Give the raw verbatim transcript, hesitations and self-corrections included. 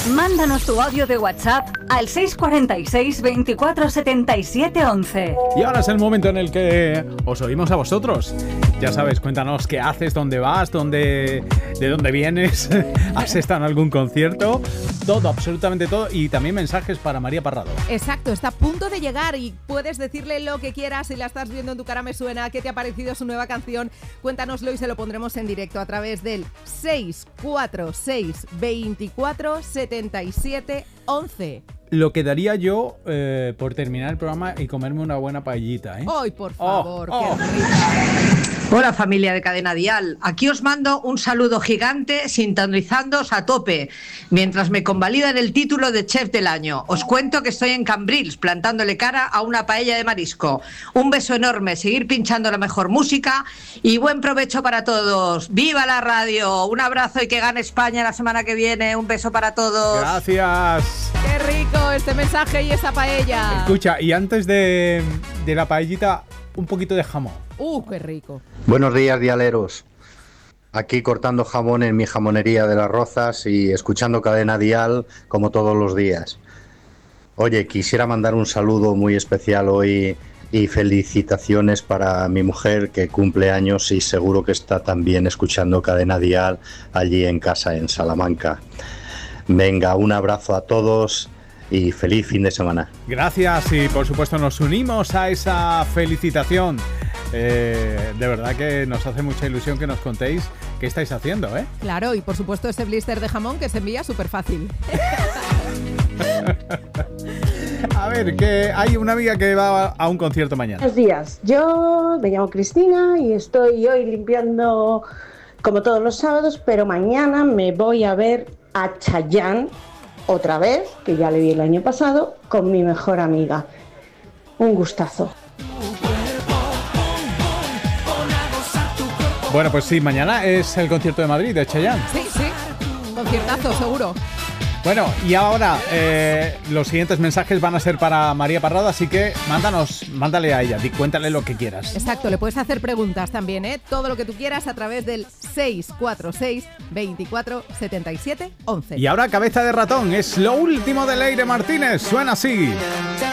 Mándanos tu audio de WhatsApp al seis cuatro seis, veinticuatro, setenta y siete, once. Y ahora es el momento en el que os oímos a vosotros. Ya sabes, cuéntanos qué haces, dónde vas, dónde, de dónde vienes, has estado en algún concierto, todo, absolutamente todo, y también mensajes para María Parrado. Exacto, está a punto de llegar y puedes decirle lo que quieras. Si la estás viendo en Tu Cara Me Suena, qué te ha parecido su nueva canción, cuéntanoslo y se lo pondremos en directo a través del seis cuatro seis, veinticuatro, setenta y siete, once. Lo que daría yo eh, por terminar el programa y comerme una buena paellita, ¿eh? ¡Ay, por favor! Oh, ¡Qué oh. rica! Hola familia de Cadena Dial, aquí os mando un saludo gigante sintonizándoos a tope mientras me convalidan el título de Chef del Año. Os cuento que estoy en Cambrils plantándole cara a una paella de marisco. Un beso enorme, seguir pinchando la mejor música y buen provecho para todos. ¡Viva la radio! Un abrazo y que gane España la semana que viene. Un beso para todos. Gracias. ¡Qué rico este mensaje y esa paella! Escucha, y antes de, de la paellita, un poquito de jamón. ¡Uh, qué rico! Buenos días, dialeros. Aquí cortando jamón en mi jamonería de Las Rozas y escuchando Cadena Dial como todos los días. Oye, quisiera mandar un saludo muy especial hoy y felicitaciones para mi mujer que cumple años y seguro que está también escuchando Cadena Dial allí en casa en Salamanca. Venga, un abrazo a todos y feliz fin de semana. Gracias y por supuesto nos unimos a esa felicitación. Eh, de verdad que nos hace mucha ilusión que nos contéis qué estáis haciendo, ¿eh? Claro, y por supuesto ese blister de jamón que se envía súper fácil. A ver, que hay una amiga que va a un concierto mañana. Buenos días, yo me llamo Cristina y estoy hoy limpiando como todos los sábados, pero mañana me voy a ver a Chayanne otra vez, que ya le vi el año pasado, con mi mejor amiga. Un gustazo. Bueno, pues sí, mañana es el concierto de Madrid de Chayanne. Sí, sí, conciertazo, seguro. Bueno, y ahora eh, los siguientes mensajes van a ser para María Parrado, así que mándanos, mándale a ella, di, cuéntale lo que quieras. Exacto, le puedes hacer preguntas también, ¿eh? Todo lo que tú quieras a través del seis cuatro seis, veinticuatro, setenta y siete, once. Y ahora Cabeza de Ratón, es lo último de Leire Martínez, suena así.